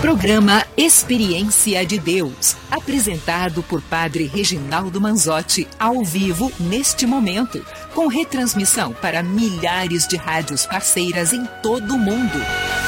Programa Experiência de Deus, apresentado por Padre Reginaldo Manzotti, ao vivo neste momento, com retransmissão para milhares de rádios parceiras em todo o mundo.